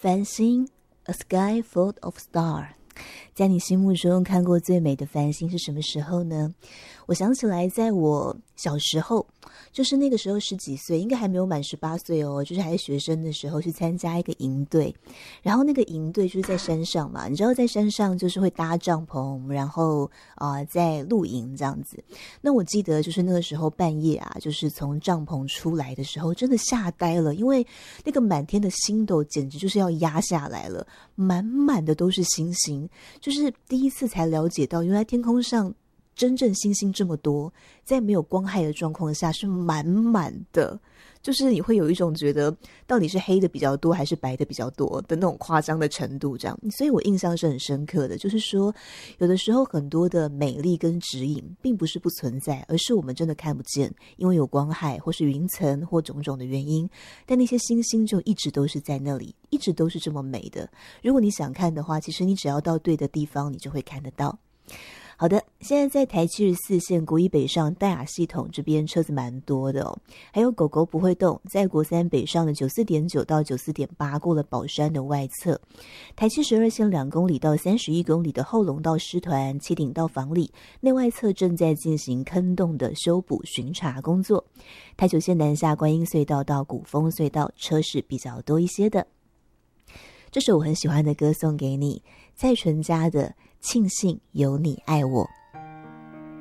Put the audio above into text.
繁星 A sky full of stars， 在你心目中看过最美的繁星是什么时候呢？我想起来在我小时候，就是那个时候10几岁，应该还没有满18岁哦，就是还是学生的时候，去参加一个营队。然后那个营队就是在山上嘛，你知道在山上就是会搭帐篷，然后在露营这样子。那我记得就是那个时候半夜啊，就是从帐篷出来的时候，真的吓呆了，因为那个满天的星斗简直就是要压下来了，满满的都是星星，就是第一次才了解到原来天空上真正星星这么多，在没有光害的状况下是满满的，就是你会有一种觉得到底是黑的比较多还是白的比较多的那种夸张的程度这样。所以我印象是很深刻的，就是说有的时候很多的美丽跟指引并不是不存在，而是我们真的看不见，因为有光害或是云层或种种的原因，但那些星星就一直都是在那里，一直都是这么美的。如果你想看的话，其实你只要到对的地方，你就会看得到。好的，现在在台74线国一北上淡雅系统这边车子蛮多的哦，还有狗狗不会动，在国三北上的94.9到94.8过了宝山的外侧，台72线2公里到31公里的后龙到狮团七顶到房里内外侧正在进行坑洞的修补巡查工作，台9线南下观音隧道到古峰隧道车是比较多一些的。这首我很喜欢的歌送给你，蔡淳佳的庆幸有你爱我。